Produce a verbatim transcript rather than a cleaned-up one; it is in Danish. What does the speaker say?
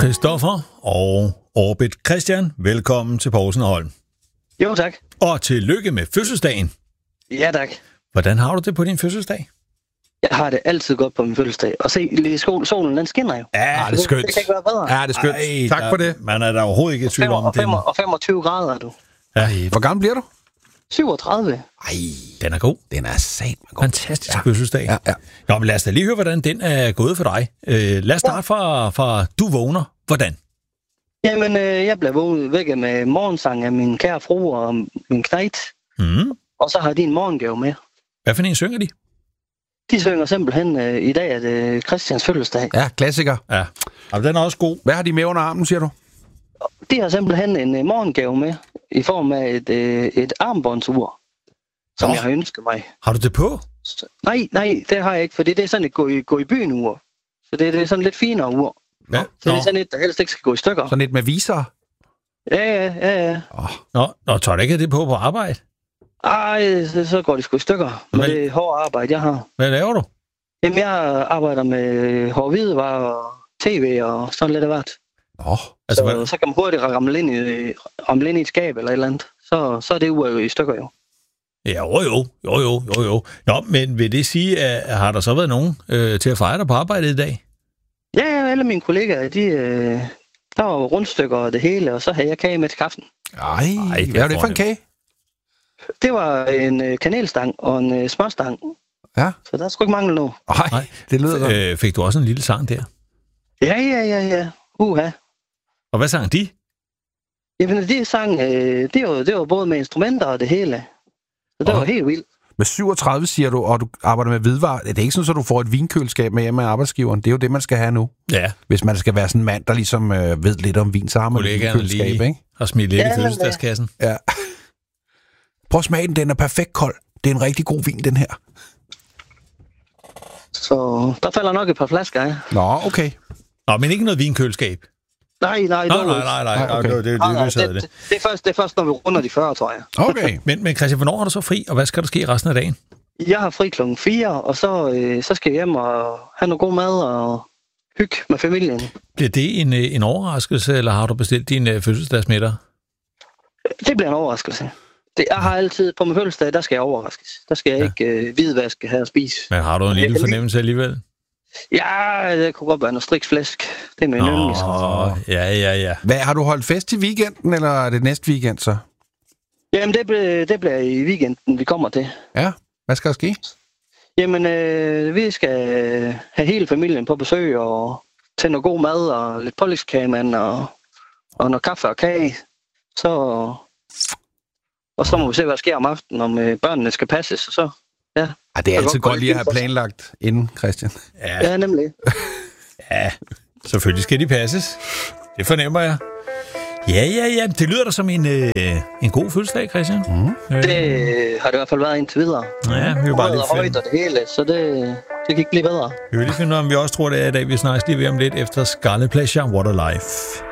Christoffer og Orbit Christian, velkommen til Poulsen og Holm. Jo, tak. Og tillykke med fødselsdagen. Ja, tak. Hvordan har du det på din fødselsdag? Jeg har det altid godt på min fødselsdag. Og se, lige solen, den skinner jo. Ja, det er skønt. Det kan ikke være bedre. Ja, det er skønt. Ej, tak der, for det. Man er der overhovedet ikke i tvivl om det. Og femogtyve grader, du. Ja. Hvor gammel bliver du? syvogtredive. Ej, Den er god. den er sat. Fantastisk ja. fødselsdag. Ja, ja. Nå, men lad os da lige høre, hvordan den er gået for dig. Øh, lad os starte fra, fra du vågner. Hvordan? Jamen, øh, jeg blev vågnet væk med morgensang af min kære fru og min knægt. Mm. Og så har de en morgengave med. Hvad for en synger de? De synger simpelthen øh, i dag, at øh, Christians fødselsdag. Ja, klassiker. Ja. Og den er også god. Hvad har de med under armen, siger du? De har simpelthen en øh, morgengave med i form af et, øh, et armbåndsur, som Nå. jeg har ønsket mig. Har du det på? Så, nej, nej, det har jeg ikke, fordi det er sådan et gå i, gå i byen ur. Så det, det er sådan lidt finere ur. Ja. Så det er sådan et, der helst ikke skal gå i stykker. Sådan et med viser. Ja, ja, ja, ja. Oh. Nå, Nå tør du ikke have det på på arbejde? Ej, så, så går det sgu i stykker med Hvad? det hårde arbejde, jeg har. Hvad laver du? Jamen, jeg arbejder med hårde hvidevarer og tv og sådan lidt af hvert. Oh. Altså, Så, hvad? så kan man hurtigt ramle ind i, ramle ind i et skab eller et eller andet. Så, så er det ur i stykker jo. Ja, jo, jo, jo, jo, jo, jo. Nå, men vil det sige, at har der så været nogen øh, til at fejre dig på arbejde i dag? Ja, ja, alle mine kollegaer, de, øh, der var rundstykker og det hele, og så havde jeg kage med til kaffen. Ej, Ej, hvad er det for en kage? Det var en øh, kanelstang og en øh, smørstang. Ja. Så der skulle ikke mangle noget. Ej, Nej. det lyder godt. Øh, fik du også en lille sang der? Ja, ja, ja, ja. Uha. Og hvad sang de? Jamen, de sang, øh, det, var, det var både med instrumenter og det hele. Så det Åh. var helt vildt. Med syvogtredive, siger du, og du arbejder med hvidvarer. Det er ikke sådan, at du får et vinkøleskab med hjemme af arbejdsgiveren. Det er jo det, man skal have nu. Ja, Hvis man skal være sådan en mand, der ligesom øh, ved lidt om vin, så har man et kollegaerne vinkøleskab, lige ikke? har smidt lidt Ja, i men, fødselsdagskassen. Ja. Prøv at smage den, den er perfekt kold. Det er en rigtig god vin, den her. Så der falder nok et par flasker af. Nå, okay. Nå, men ikke noget vinkøleskab. Nej, nej, Nej, nej. nej, nej, nej. Nej, okay. Det, det, det, nej, nej, det, det, det, det. det, det, er først, det er først, når vi runder de fyrre, tror jeg. Okay. Men, men Christian, hvornår har du så fri, og hvad skal der ske resten af dagen? Jeg har fri klokken fire, og så, øh, så skal jeg hjem og have noget god mad og hygge med familien. Bliver det en, øh, en overraskelse, eller har du bestilt din øh, fødselsdagsmiddag? Det bliver en overraskelse. Det, jeg har altid, på min fødselsdag, der skal jeg overraskes. Der skal jeg Ja. ikke øh, vide, hvad jeg skal have at spise. Men har du en lille fornemmelse alligevel? Ja, det kunne godt være noget striks flæsk. Det er min yndlings. Åh, ja, ja, ja. Hvad, har du holdt fest i weekenden, eller er det næste weekend så? Jamen, det, ble, det bliver i weekenden, vi kommer til. Ja, hvad skal der ske? Jamen, øh, vi skal have hele familien på besøg og til noget god mad og lidt pålægskagemand og, og noget kaffe og kage. Så, og så må vi se, hvad der sker om aftenen, om øh, børnene skal passes. Og så, ja. Ah, det er kan altid godt gå godt lige at have lidt planlagt inden, Christian. Ja, ja, nemlig. ja. Selvfølgelig skal de passes. Det fornemmer jeg. Ja, ja, ja. Det lyder da som en, øh, en god fødselsdag, Christian. Mm. Øh, Det har det i hvert fald været indtil videre. ja, vi vil bare Rød lige og højt finde, og det hele, så det, det kan ikke blive bedre. vi vil lige finde ud af, om vi også tror, det er i dag. Vi snakkes lige ved om lidt efter Scarlet Pleasure, What a Life.